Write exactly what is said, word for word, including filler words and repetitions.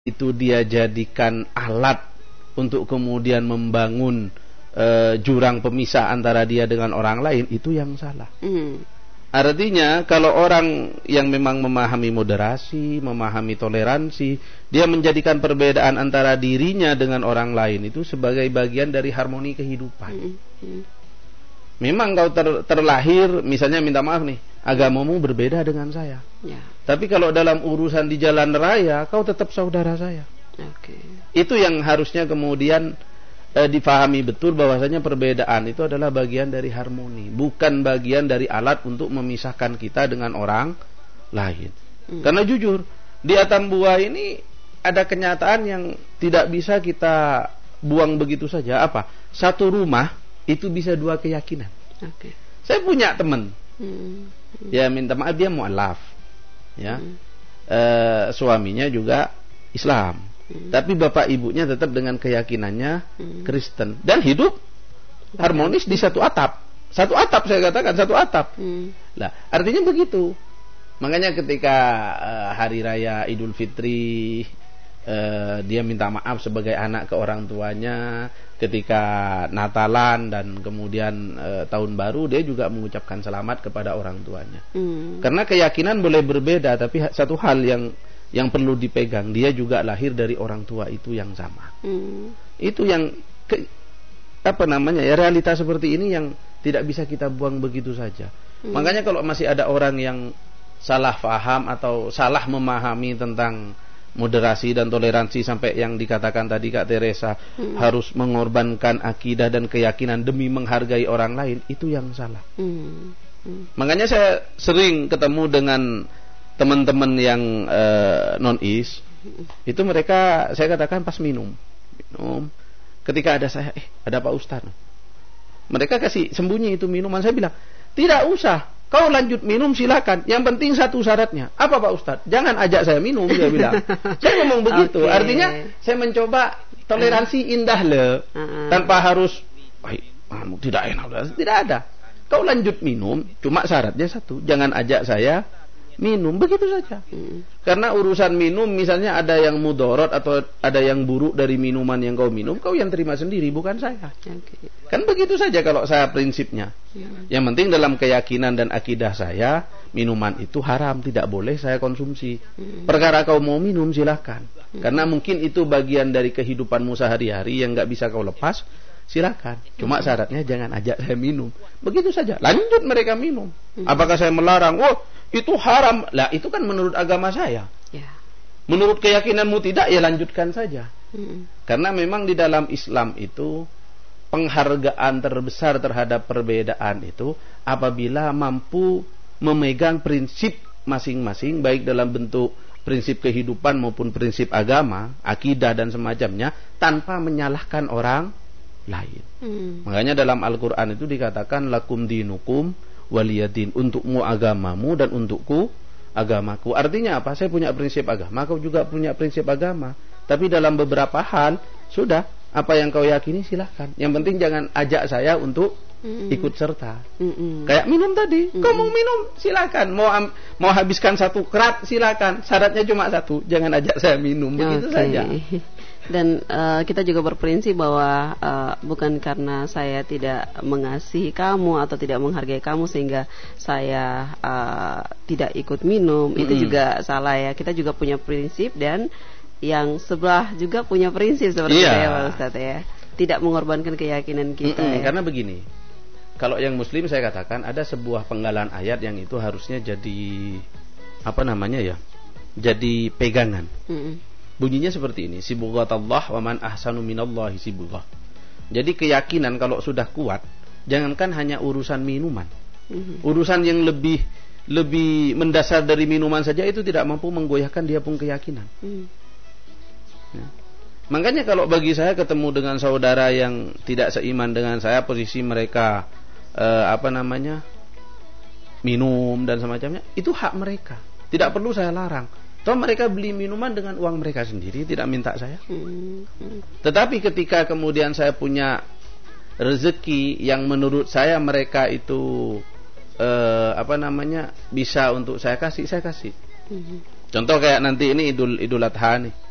itu dia jadikan alat untuk kemudian membangun e, jurang pemisah antara dia dengan orang lain, itu yang salah. Mm. Artinya kalau orang yang memang memahami moderasi, memahami toleransi, dia menjadikan perbedaan antara dirinya dengan orang lain itu sebagai bagian dari harmoni kehidupan. Mm. Mm. Memang kau ter, terlahir misalnya minta maaf nih, agamamu berbeda dengan saya. Ya. Tapi kalau dalam urusan di jalan raya, kau tetap saudara saya. Okay. Itu yang harusnya kemudian eh, difahami betul, bahwasanya perbedaan itu adalah bagian dari harmoni, bukan bagian dari alat untuk memisahkan kita dengan orang lain. Hmm. Karena jujur, di Atambua ini ada kenyataan yang tidak bisa kita buang begitu saja. Apa? Satu rumah itu bisa dua keyakinan. Okay. Saya punya teman. Hmm. Ya minta maaf dia mu'alaf. Ya, hmm. e, suaminya juga Islam, hmm. tapi bapak ibunya tetap dengan keyakinannya hmm. Kristen dan hidup harmonis di satu atap, satu atap saya katakan satu atap. Hmm. Lah, artinya begitu. Makanya ketika e, hari raya Idul Fitri, e, dia minta maaf sebagai anak ke orang tuanya. Ketika Natalan dan kemudian e, tahun baru, dia juga mengucapkan selamat kepada orang tuanya. Hmm. Karena keyakinan boleh berbeda, tapi satu hal yang yang perlu dipegang, dia juga lahir dari orang tua itu yang sama. Hmm. Itu yang ke, apa namanya ya, realita seperti ini yang tidak bisa kita buang begitu saja. Hmm. Makanya kalau masih ada orang yang salah faham atau salah memahami tentang moderasi dan toleransi sampai yang dikatakan tadi Kak Teresa, hmm. harus mengorbankan akidah dan keyakinan demi menghargai orang lain, itu yang salah. Hmm. Hmm. Makanya saya sering ketemu dengan teman-teman yang uh, non-is, hmm. itu mereka saya katakan pas minum, minum, ketika ada saya, eh ada Pak Ustaz, mereka kasih sembunyi itu minuman, saya bilang tidak usah. Kau lanjut minum silakan. Yang penting satu syaratnya. Apa Pak Ustadz? Jangan ajak saya minum, dia bilang. Saya ngomong begitu. Okay. Artinya saya mencoba toleransi indah le, uh-uh. tanpa harus, oh, tidak enak. Tidak ada. Kau lanjut minum, cuma syaratnya satu. Jangan ajak saya minum, begitu saja. Hmm. Karena urusan minum, misalnya ada yang mudorot atau ada yang buruk dari minuman yang kau minum, kau yang terima sendiri, bukan saya. Okay. Kan begitu saja kalau saya prinsipnya. Hmm. Yang penting dalam keyakinan dan akidah saya, minuman itu haram, tidak boleh saya konsumsi. Hmm. Perkara kau mau minum, silakan. Hmm. Karena mungkin itu bagian dari kehidupanmu sehari-hari yang nggak bisa kau lepas, silakan. Cuma syaratnya jangan ajak saya minum. Begitu saja. Lanjut mereka minum. Hmm. Apakah saya melarang? Oh, itu haram. Lah, itu kan menurut agama saya. Ya. Menurut keyakinanmu tidak, ya lanjutkan saja. Hmm. Karena memang di dalam Islam itu penghargaan terbesar terhadap perbedaan itu apabila mampu memegang prinsip masing-masing, baik dalam bentuk prinsip kehidupan maupun prinsip agama, akidah dan semacamnya, tanpa menyalahkan orang lain. Hmm. Makanya dalam Al-Quran itu dikatakan lakum dinukum waliyadin, untukmu agamamu dan untukku agamaku. Artinya apa? Saya punya prinsip agama, kau juga punya prinsip agama. Tapi dalam beberapa hal sudah, apa yang kau yakini silahkan. Yang penting jangan ajak saya untuk mm-mm. ikut serta. Mm-mm. Kayak minum tadi, mm-mm. kau mau minum silahkan, mau am- mau habiskan satu kerat silahkan. Syaratnya cuma satu, jangan ajak saya minum, begitu okay. saja. Dan uh, kita juga berprinsip bahwa uh, bukan karena saya tidak mengasihi kamu atau tidak menghargai kamu sehingga saya uh, tidak ikut minum. Mm-hmm. Itu juga salah ya. Kita juga punya prinsip dan yang sebelah juga punya prinsip seperti yeah. saya Pak Ustadz ya. Tidak mengorbankan keyakinan kita. Mm-hmm. Ya. Karena begini, kalau yang Muslim saya katakan ada sebuah penggalan ayat yang itu harusnya jadi apa namanya ya, jadi pegangan. Mm-hmm. Bunyinya seperti ini, sibughatallah wa man ahsanu minallahi sibughah. Jadi keyakinan kalau sudah kuat, jangankan hanya urusan minuman. Mm-hmm. Urusan yang lebih lebih mendasar dari minuman saja itu tidak mampu menggoyahkan dia pun keyakinan. Mm. Ya. Makanya kalau bagi saya ketemu dengan saudara yang tidak seiman dengan saya, posisi mereka eh, apa namanya? minum dan semacamnya, itu hak mereka. Tidak perlu saya larang. Toh mereka beli minuman dengan uang mereka sendiri, tidak minta saya. Hmm. Tetapi ketika kemudian saya punya rezeki yang menurut saya mereka itu eh, apa namanya bisa untuk saya kasih, saya kasih. Hmm. Contoh kayak nanti ini Idul Idul Adha nih.